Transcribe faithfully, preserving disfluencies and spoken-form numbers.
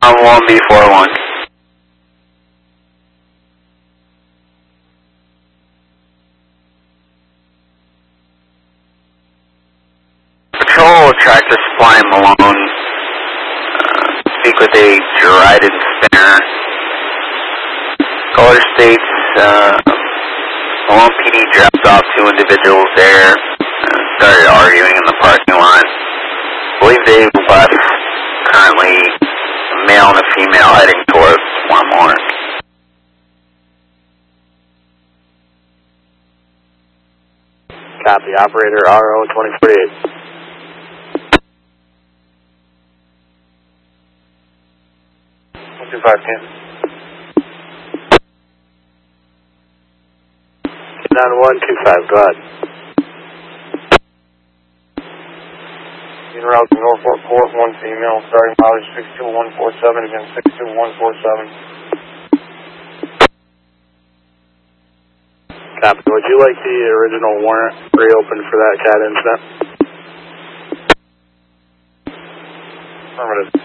Um, one B four one. Patrol tractor supply Malone. Uh, speak with a Dryden spinner. Caller states, uh, Malone P D dropped off two individuals there. Uh, started arguing in the parking lot. I believe they left. Currently, a male and a female heading towards one more. Copy, operator R O twenty forty-eight. two five ten. nine one two five, go ahead. In route to Norfolk Court, one female, starting mileage six two one four seven, again six two one four seven. Copy, would you like the original warrant reopened for that cat incident? Affirmative.